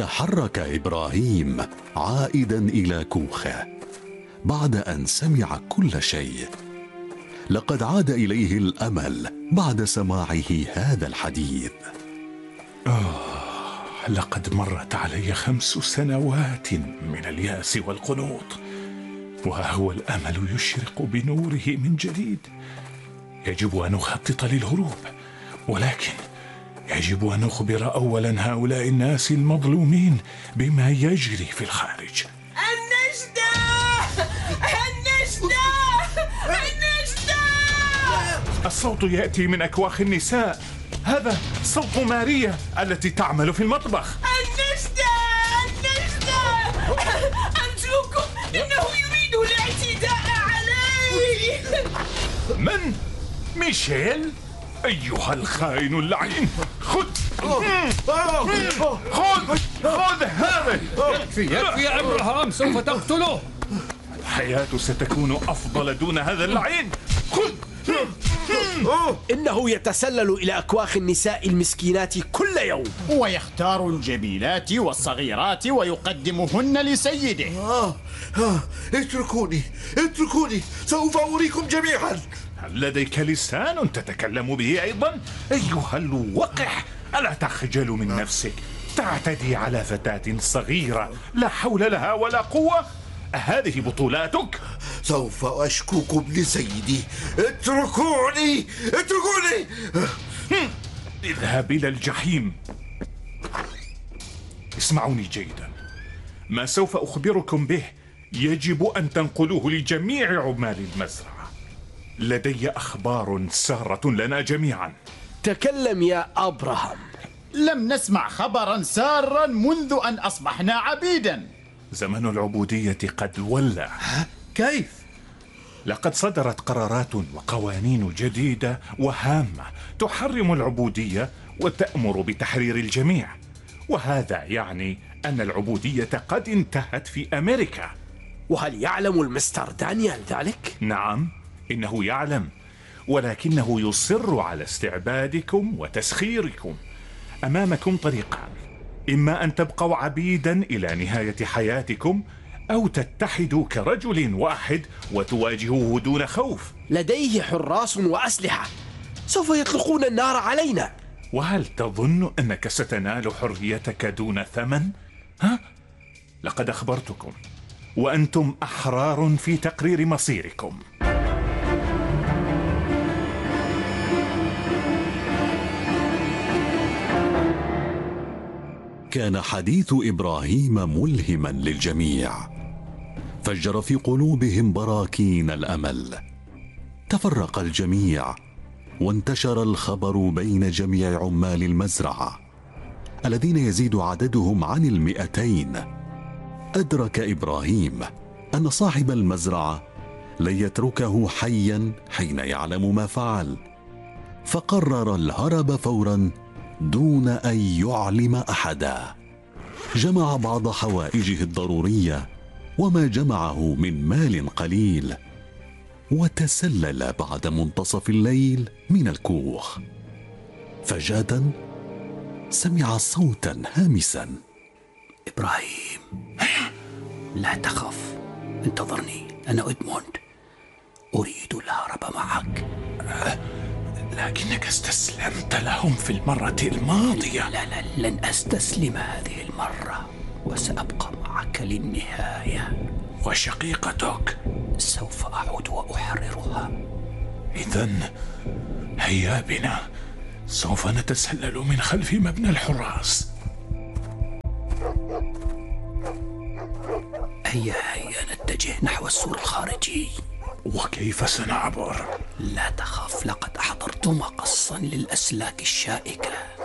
تحرك إبراهيم عائدا إلى كوخه بعد أن سمع كل شيء. لقد عاد إليه الأمل بعد سماعه هذا الحديث. لقد مرت علي 5 سنوات من اليأس والقنوط، وها هو الأمل يشرق بنوره من جديد. يجب أن نخطط للهروب، ولكن يجب أن نخبر أولا هؤلاء الناس المظلومين بما يجري في الخارج. النجدة! النجدة! النجدة! الصوت يأتي من أكواخ النساء. هذا صوت ماريا التي تعمل في المطبخ. النجدة! النجدة! أرجوكم، إنه يريد الاعتداء علي. من؟ ميشيل؟ أيها الخائن اللعين، خذ هذا. يكفي يا إبراهام، سوف تقتله. الحياة ستكون أفضل دون هذا اللعين. خذ. إنه يتسلل إلى أكواخ النساء المسكينات كل يوم، ويختار الجميلات والصغيرات ويقدمهن لسيده. اتركوني، سوف أريكم جميعا. هل لديك لسان تتكلم به أيضا؟ أيها الوقح، ألا تخجل من نفسك؟ تعتدي على فتاة صغيرة لا حول لها ولا قوة؟ هذه بطولاتك؟ سوف أشكوكم لسيدي. اتركوني. اذهب إلى الجحيم. اسمعوني جيدا، ما سوف أخبركم به يجب أن تنقلوه لجميع عمال المزرعة. لدي أخبار سارة لنا جميعا. تكلم يا أبراهام. لم نسمع خبرا سارا منذ أن أصبحنا عبيدا. زمن العبودية قد ولى. كيف؟ لقد صدرت قرارات وقوانين جديدة وهامة تحرم العبودية وتأمر بتحرير الجميع، وهذا يعني أن العبودية قد انتهت في أمريكا. وهل يعلم المستر دانيال ذلك؟ نعم، إنه يعلم، ولكنه يصر على استعبادكم وتسخيركم. أمامكم طريقان: إما أن تبقوا عبيدا إلى نهاية حياتكم، أو تتحدوا كرجل واحد وتواجهوه دون خوف. لديه حراس وأسلحة، سوف يطلقون النار علينا. وهل تظن أنك ستنال حريتك دون ثمن؟ لقد أخبرتكم، وأنتم أحرار في تقرير مصيركم. كان حديث إبراهيم ملهما للجميع، فجر في قلوبهم براكين الأمل. تفرق الجميع وانتشر الخبر بين جميع عمال المزرعة الذين يزيد عددهم عن 200. أدرك إبراهيم أن صاحب المزرعة لن يتركه حيا حين يعلم ما فعل، فقرر الهرب فورا دون أن يعلم أحدا. جمع بعض حوائجه الضرورية وما جمعه من مال قليل، وتسلل بعد منتصف الليل من الكوخ. فجأة سمع صوتا هامسا: إبراهيم، لا تخف، انتظرني، أنا إدموند، أريد الهرب معك. لكنك استسلمت لهم في المرة الماضية. لا، لن أستسلم هذه المرة، وسأبقى معك للنهاية. وشقيقتك؟ سوف أعود وأحررها. إذن هيا بنا، سوف نتسلل من خلف مبنى الحراس. هيا نتجه نحو السور الخارجي. وكيف سنعبر؟ لا تخف، لقد أحضرت مقصا للأسلاك الشائكة.